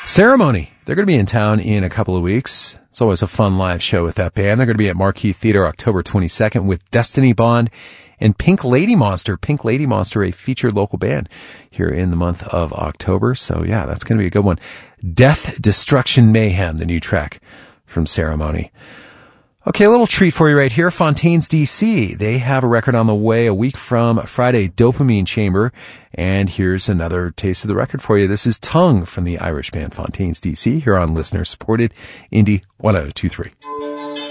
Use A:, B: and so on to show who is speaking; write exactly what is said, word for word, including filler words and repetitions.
A: Ceremony. They're going to be in town in a couple of weeks. It's always a fun live show with that band. They're going to be at Marquee Theater October twenty-second with Destiny Bond and Pink Lady Monster. Pink Lady Monster, a featured local band here in the month of October. So yeah, that's going to be a good one. Death, Destruction, Mayhem, the new track from Ceremony. Okay, a little treat for you right here. Fontaines D C. They have a record on the way a week from Friday, Dopamine Chamber. And here's another taste of the record for you. This is Tongue from the Irish band Fontaines D C here on listener-supported Indie one oh two three.